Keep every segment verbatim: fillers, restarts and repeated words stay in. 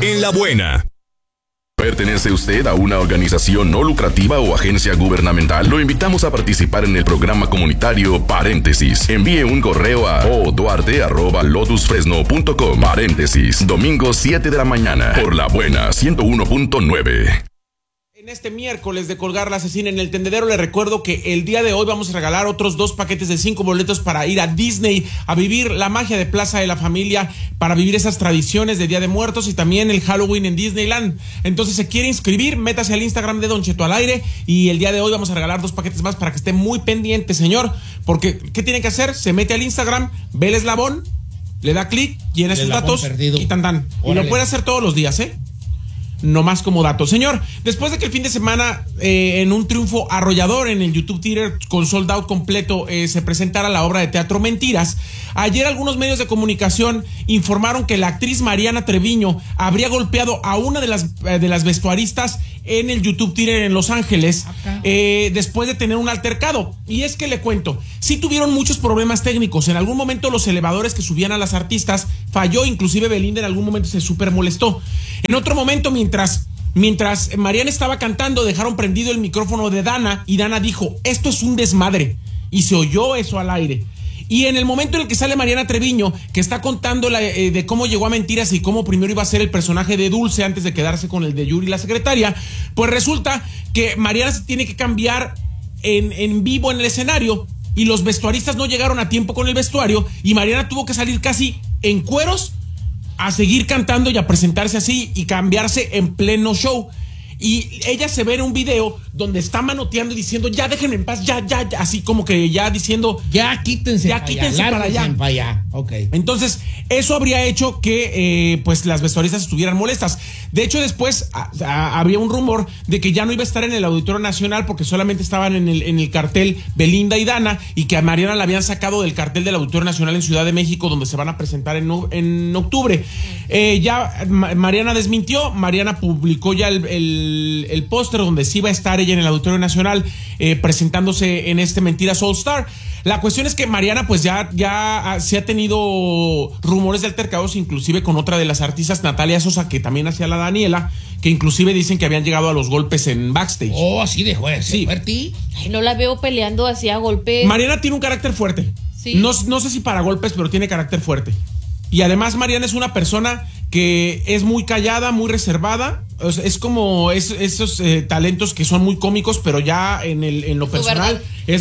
En La Buena. ¿Pertenece usted a una organización no lucrativa o agencia gubernamental? Lo invitamos a participar en el programa comunitario Paréntesis. Envíe un correo a oduarte arroba lotus fresno punto com. Paréntesis, domingo siete de la mañana, por La Buena ciento uno punto nueve. En este miércoles de Colgar la Asesina en el Tendedero, le recuerdo que el día de hoy vamos a regalar otros dos paquetes de cinco boletos para ir a Disney a vivir la magia de Plaza de la Familia, para vivir esas tradiciones de Día de Muertos y también el Halloween en Disneyland. Entonces, ¿se quiere inscribir? Métase al Instagram de Don Cheto al Aire y el día de hoy vamos a regalar dos paquetes más para que esté muy pendiente, señor, porque ¿qué tiene que hacer? Se mete al Instagram, ve el eslabón, le da clic, llena sus datos perdido. Y tan tan. Y lo puede hacer todos los días, ¿eh? No más como dato. Señor, después de que el fin de semana eh, en un triunfo arrollador en el YouTube Theater con sold out completo eh, se presentara la obra de teatro Mentiras, ayer algunos medios de comunicación informaron que la actriz Mariana Treviño habría golpeado a una de las, eh, de las vestuaristas en el YouTube Theater en Los Ángeles eh, después de tener un altercado. Y es que le cuento, sí tuvieron muchos problemas técnicos. En algún momento los elevadores que subían a las artistas falló, inclusive Belinda en algún momento se súper molestó. En otro momento, mientras, mientras Mariana estaba cantando, dejaron prendido el micrófono de Dana y Dana dijo, esto es un desmadre. Y se oyó eso al aire. Y en el momento en el que sale Mariana Treviño, que está contando la, eh, de cómo llegó a Mentiras y cómo primero iba a ser el personaje de Dulce antes de quedarse con el de Yuri, la secretaria, pues resulta que Mariana se tiene que cambiar en, en vivo en el escenario y los vestuaristas no llegaron a tiempo con el vestuario y Mariana tuvo que salir casi en cueros a seguir cantando y a presentarse así y cambiarse en pleno show. Y ella se ve en un video donde está manoteando y diciendo, ya déjenme en paz, ya, ya, ya, así como que ya diciendo, ya quítense, ya quítense para allá. para allá. Okay. Entonces, eso habría hecho que eh, pues las vestuaristas estuvieran molestas. De hecho, después a, a, había un rumor de que ya no iba a estar en el Auditorio Nacional porque solamente estaban en el, en el cartel Belinda y Dana y que a Mariana la habían sacado del cartel del Auditorio Nacional en Ciudad de México donde se van a presentar en, en octubre. Eh, ya Mariana desmintió, Mariana publicó ya el, el, el póster donde sí iba a estar ella en el Auditorio Nacional eh, presentándose en este Mentiras All Star. La cuestión es que Mariana pues ya, ya se ha tenido rumores de altercados inclusive con otra de las artistas, Natalia Sosa, que también hacía la Daniela, que inclusive dicen que habían llegado a los golpes en backstage. Oh, así de juez, sí. Fuerte. Ay, no la veo peleando así a golpes. Mariana tiene un carácter fuerte. Sí. No, no sé si para golpes, pero tiene carácter fuerte. Y además Mariana es una persona que es muy callada, muy reservada. O sea, es como es, esos eh, talentos que son muy cómicos, pero ya en, el, en lo personal es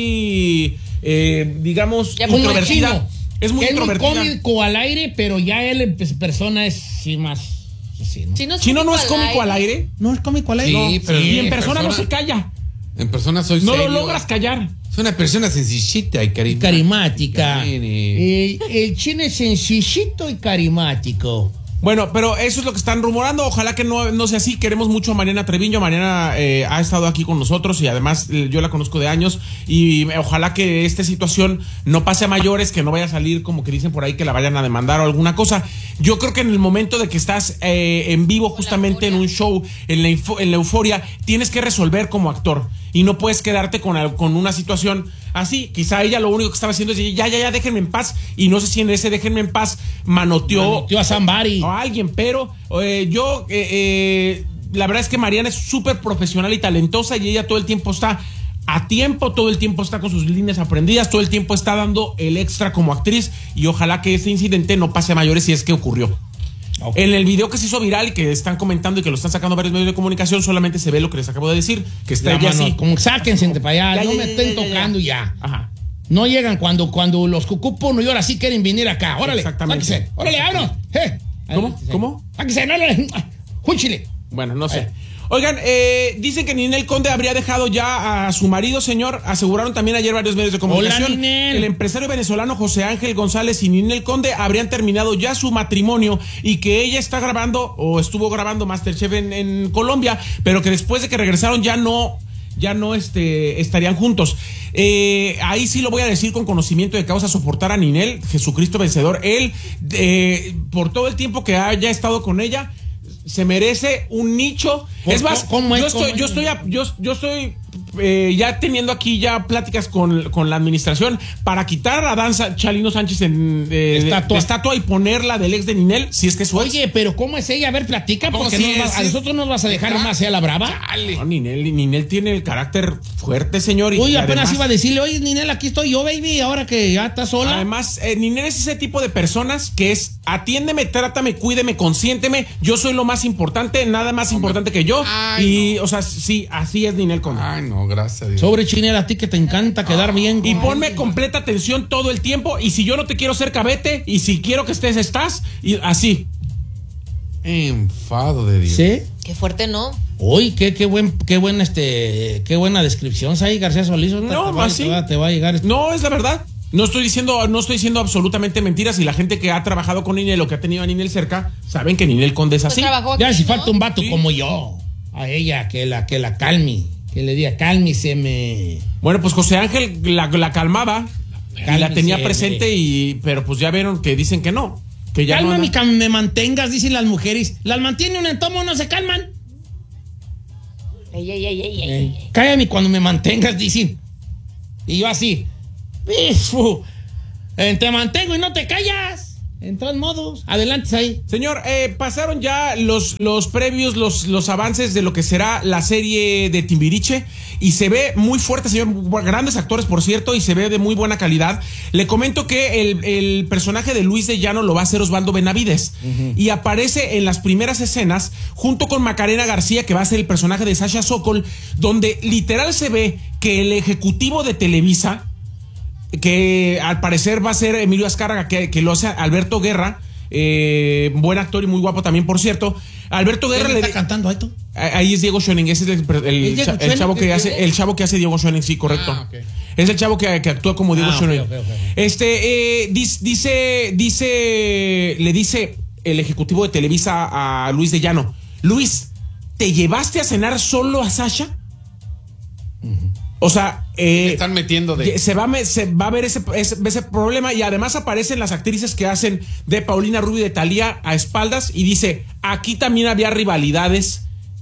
muy, eh, digamos, ya introvertida. Muy es muy es introvertida. muy cómico al aire, pero ya él en persona es sí más... Sí, ¿no? Si no es Chino cómico no es cómico al aire. aire. No es cómico al aire. Sí, no. pero Y en en persona, persona no se calla. En persona soy No serio. lo logras callar. Es una persona sencillita y carismática. Carismática. Eh, El, el chino es sencillito y carismático. Bueno, pero eso es lo que están rumorando. Ojalá que no, no sea así. Queremos mucho a Mariana Treviño. Mariana eh, ha estado aquí con nosotros y además eh, yo la conozco de años. Y ojalá que esta situación no pase a mayores, que no vaya a salir como que dicen por ahí que la vayan a demandar o alguna cosa. Yo creo que en el momento de que estás eh, en vivo justamente en un show, en la, en la euforia, tienes que resolver como actor. Y no puedes quedarte con, con una situación así. Quizá ella lo único que estaba haciendo es decir, ya, ya, ya, déjenme en paz. Y no sé si en ese déjenme en paz manoteó, manoteó a somebody. a alguien, pero eh, yo, eh, eh, la verdad es que Mariana es súper profesional y talentosa y ella todo el tiempo está a tiempo, todo el tiempo está con sus líneas aprendidas, todo el tiempo está dando el extra como actriz y ojalá que ese incidente no pase a mayores si es que ocurrió. Okay. En el video que se hizo viral y que están comentando y que lo están sacando varios medios de comunicación, solamente se ve lo que les acabo de decir, que está ella así. Como sáquense de para allá, ya, no ya, me ya, estén ya, ya, tocando ya. ya. Ajá. No llegan cuando, cuando los cucuponos y ahora sí quieren venir acá. Órale, exactamente. sáquense. Órale, vámonos. Eh. ¿Cómo? ¿Cómo? Sáquense, órale. Júchile. Bueno, no sé. Eh. Oigan, eh, dicen que Ninel Conde habría dejado ya a su marido, señor. Aseguraron también ayer varios medios de comunicación. Hola, Ninel. El empresario venezolano José Ángel González y Ninel Conde habrían terminado ya su matrimonio y que ella está grabando o estuvo grabando MasterChef en, en Colombia, pero que después de que regresaron ya no... ya no este, estarían juntos. Eh, ahí sí lo voy a decir con conocimiento de causa, soportar a Ninel, Jesucristo vencedor. Él, eh, por todo el tiempo que haya estado con ella, se merece un nicho. Es más, ¿cómo es, yo estoy, cómo yo es? estoy, a, yo, yo estoy eh, ya teniendo aquí ya pláticas con, con la administración para quitar a Danza Chalino Sánchez en, eh, estatua. De, de estatua y ponerla del ex de Ninel, si es que es su ex. Oye, pero ¿cómo es ella? A ver, platica, porque si no es, va, a nosotros nos vas a dejar ¿verdad? Más sea la brava. No, Ninel, Ninel tiene el carácter fuerte, señor. Y Oye, apenas además, iba a decirle, oye, Ninel, aquí estoy yo, baby, ahora que ya estás sola. Además, eh, Ninel es ese tipo de personas que es atiéndeme, trátame, cuídeme, consiénteme. Yo soy lo más importante, nada más Hombre. importante que yo. Ay, y, no. o sea, sí, así es Ninel Conde. Ay, no, gracias a Dios. Sobre Chinel, a ti que te encanta quedar bien. Y ponme completa atención todo el tiempo. Y si yo no te quiero cerca, vete. Y si quiero que estés, estás. Y así. Enfado de Dios. ¿Sí? Qué fuerte, ¿no? Uy, qué, qué buen, qué buen, este, qué buena descripción, ahí García Solís. No, te, te así. Va, te, va, te va a llegar. Este... No, es la verdad. No estoy diciendo, no estoy diciendo absolutamente mentiras. Y la gente que ha trabajado con Ninel o que ha tenido a Ninel cerca, saben que Ninel Conde es así. Pues aquí, ya, si ¿no? falta un vato sí. como yo, a ella, que la, que la calme, que le diga, cálmiseme. Bueno, pues José Ángel la, la calmaba, y la tenía presente, y pero pues ya vieron que dicen que no. Que ya Calma, no mi cam me mantengas, dicen las mujeres. Las mantiene un entomo, no se calman. Ey, ey, ey, ey, ey, Eh, ey. cállame cuando me mantengas, dicen. Y yo así. Bifu, eh, te mantengo y no te callas. En todos modos, adelante ahí. Señor, eh, pasaron ya los, los previos, los, los avances de lo que será la serie de Timbiriche y se ve muy fuerte, señor, grandes actores, por cierto, y se ve de muy buena calidad. Le comento que el, el personaje de Luis de Llano lo va a hacer Osvaldo Benavides, uh-huh. y aparece en las primeras escenas junto con Macarena García, que va a ser el personaje de Sasha Sokol, donde literal se ve que el ejecutivo de Televisa, que al parecer va a ser Emilio Azcárraga, que, que lo hace Alberto Guerra, eh, buen actor y muy guapo también, por cierto. Alberto Guerra le le está cantando esto. Ahí es Diego Schoening, ese es el, el, el, cha, el chavo que hace el chavo que hace Diego Schoening, sí, correcto. Ah, okay. Es el chavo que, que actúa como Diego ah, Schoening. Okay, okay, okay. Este eh, dice dice le dice el ejecutivo de Televisa a Luis de Llano: Luis, ¿te llevaste a cenar solo a Sasha? Uh-huh. O sea, eh, están metiendo de... se, va, se va a ver ese, ese, ese problema, y además aparecen las actrices que hacen de Paulina Rubio y de Thalía a espaldas, y dice, aquí también había rivalidades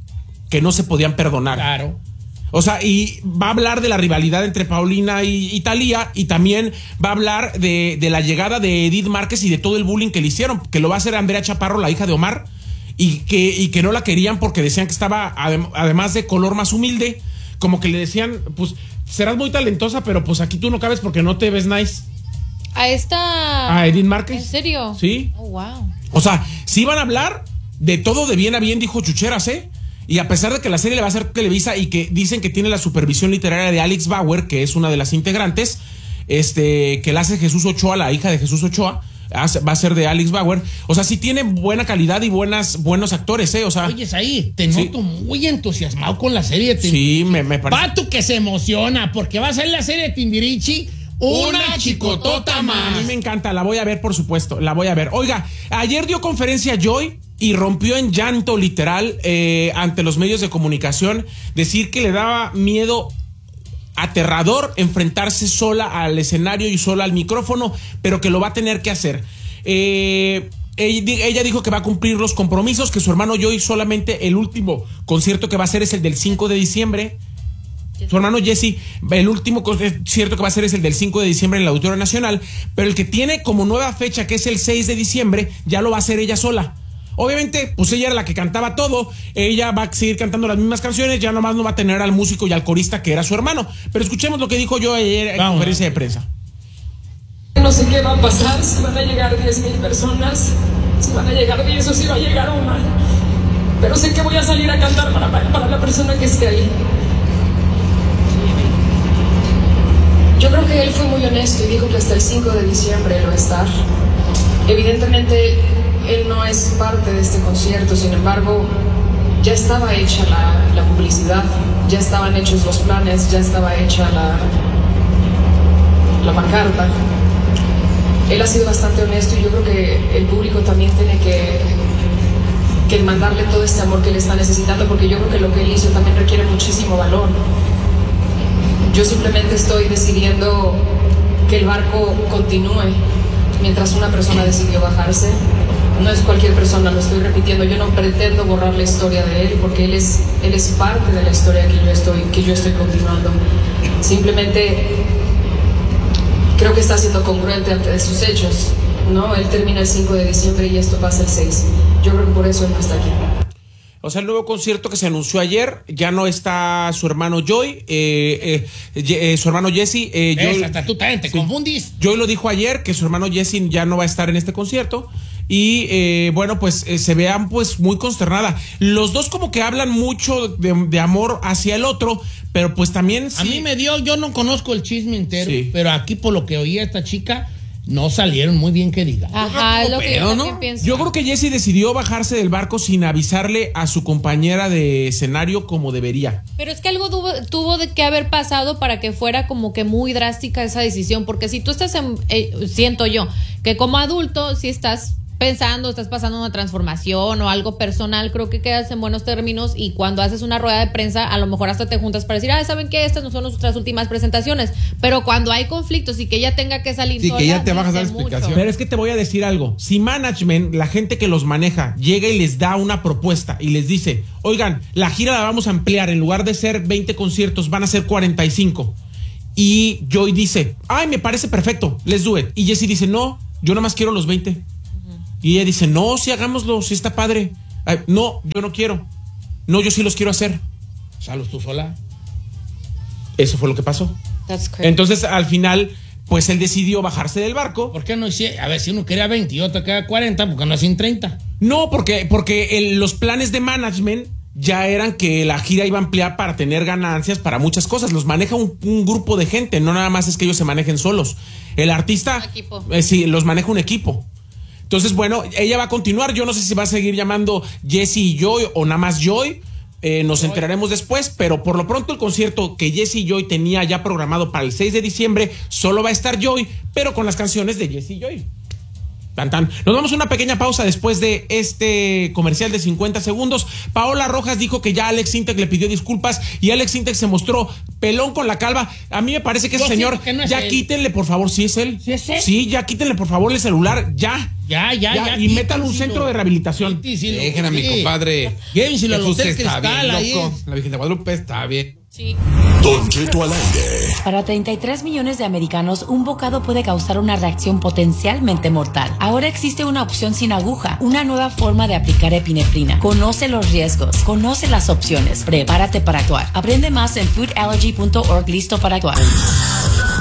que no se podían perdonar. Claro. O sea, y va a hablar de la rivalidad entre Paulina y, y Thalía, y también va a hablar de, de la llegada de Edith Márquez y de todo el bullying que le hicieron, que lo va a hacer Andrea Chaparro, la hija de Omar, y que, y que no la querían porque decían que estaba, adem, además de color más humilde, como que le decían, pues, serás muy talentosa, pero pues aquí tú no cabes porque no te ves nice. A esta... ¿A Edith Márquez? ¿En serio? Sí. Oh, wow. O sea, sí van a hablar de todo de bien a bien, dijo Chucheras, ¿eh? Y a pesar de que la serie le va a hacer Televisa y que dicen que tiene la supervisión literaria de Alex Bauer, que es una de las integrantes, este, que la hace Jesús Ochoa, la hija de Jesús Ochoa, va a ser de Alex Bauer. O sea, sí tiene buena calidad y buenas, buenos actores, ¿eh? O sea. Oye, ahí, te noto sí. muy entusiasmado con la serie. Te... Sí, me, me parece. Pato que se emociona porque va a ser la serie de Timbiriche. Una, una chicotota más. A mí me encanta, la voy a ver, por supuesto, la voy a ver. Oiga, ayer dio conferencia Joy y rompió en llanto literal eh, ante los medios de comunicación, decir que le daba miedo, aterrador, enfrentarse sola al escenario y sola al micrófono, pero que lo va a tener que hacer. Eh, ella dijo que va a cumplir los compromisos, que su hermano Joy solamente el último concierto que va a hacer es el del cinco de diciembre. Su hermano Jesse, el último concierto que va a hacer es el del cinco de diciembre en el Auditorio Nacional, pero el que tiene como nueva fecha, que es el seis de diciembre, ya lo va a hacer ella sola. Obviamente, pues ella era la que cantaba todo, ella va a seguir cantando las mismas canciones, ya nomás no va a tener al músico y al corista que era su hermano. Pero escuchemos lo que dijo yo ayer en Vamos. conferencia de prensa. No sé qué va a pasar, si van a llegar diez mil personas, si van a llegar diez o si va a llegar una. Pero sé que voy a salir a cantar para, para la persona que esté ahí. Yo creo que él fue muy honesto y dijo que hasta el cinco de diciembre él va a estar. Evidentemente, él no es parte de este concierto, sin embargo, ya estaba hecha la, la publicidad, ya estaban hechos los planes, ya estaba hecha la, la pancarta. Él ha sido bastante honesto y yo creo que el público también tiene que, que mandarle todo este amor que le está necesitando, porque yo creo que lo que él hizo también requiere muchísimo valor. Yo simplemente estoy decidiendo que el barco continúe mientras una persona decidió bajarse. no es cualquier persona, lo estoy repitiendo, yo no pretendo borrar la historia de él, porque él es, él es parte de la historia que yo estoy, que yo estoy continuando. Simplemente creo que está siendo congruente ante sus hechos, ¿no? Él termina el cinco de diciembre y esto pasa el seis. Yo creo que por eso él no está aquí. O sea, el nuevo concierto que se anunció ayer, ya no está su hermano Joy, eh, eh, eh, su hermano Jesse. Eh, ¿Ves? Joy, Hasta tú también te sí, confundís. Joy lo dijo ayer, que su hermano Jesse ya no va a estar en este concierto. Y eh, bueno, pues eh, se vean pues muy consternada. Los dos como que hablan mucho de, de amor hacia el otro, pero pues también... A sí. mí me dio, yo no conozco el chisme entero, Sí. pero aquí por lo que oía esta chica, no salieron muy bien que diga. Ajá, es lo que yo pedo, también ¿no? pienso. Yo creo que Jesse decidió bajarse del barco sin avisarle a su compañera de escenario como debería. Pero es que algo tuvo, tuvo de que haber pasado para que fuera como que muy drástica esa decisión, porque si tú estás en, eh, siento yo, que como adulto si estás pensando, estás pasando una transformación o algo personal, creo que quedas en buenos términos, y cuando haces una rueda de prensa a lo mejor hasta te juntas para decir, ah, ¿saben qué? Estas no son nuestras últimas presentaciones, pero cuando hay conflictos y que ella tenga que salir Sí, sola, que ya te bajas a dar dice mucho. explicación. Pero es que te voy a decir algo. Si management, la gente que los maneja, llega y les da una propuesta y les dice, oigan, la gira la vamos a ampliar, en lugar de ser veinte conciertos, van a ser cuarenta y cinco. Y Joy dice, ay, me parece perfecto, let's do it. Y Jesse dice, no, yo nada más quiero los veinte. Y ella dice, no, sí, hagámoslo, sí está padre. Ay, no, yo no quiero. No, yo sí los quiero hacer. ¿Salos tú sola? Eso fue lo que pasó. That's crazy. Entonces, al final, pues él decidió bajarse del barco. ¿Por qué no hice? A ver, si uno quería veinte y otro quería cuarenta, ¿por qué no hacían treinta? No, porque, porque el- los planes de management ya eran que la gira iba a ampliar para tener ganancias para muchas cosas. Los maneja un, un grupo de gente, no nada más es que ellos se manejen solos. El artista, Un equipo. eh, sí, los maneja un equipo. Entonces, bueno, ella va a continuar. Yo no sé si va a seguir llamando Jesse y Joy o nada más Joy. Eh, nos enteraremos después, pero por lo pronto el concierto que Jesse y Joy tenía ya programado para el seis de diciembre solo va a estar Joy, pero con las canciones de Jesse y Joy. Tan, tan. Nos vamos a una pequeña pausa después de este comercial de cincuenta segundos. Paola Rojas dijo que ya Alex Intec le pidió disculpas y Alex Intec se mostró pelón con la calva. A mí me parece que ese Yo señor, siento que no es ya él. quítenle por favor, si es él. ¿Sí es él? Sí, ya quítenle por favor el celular, ya. Ya, ya, ya. y métalo a un centro de rehabilitación. Dejen a mi compadre. Llévenselo al Jesús Hotel está Cristal, bien ahí loco. es. La Virgen de Guadalupe está bien. Sí. Don Cheto al aire. Para treinta y tres millones de americanos, un bocado puede causar una reacción potencialmente mortal. Ahora existe una opción sin aguja, una nueva forma de aplicar epinefrina. Conoce los riesgos, conoce las opciones, prepárate para actuar. Aprende más en food allergy punto org, listo para actuar.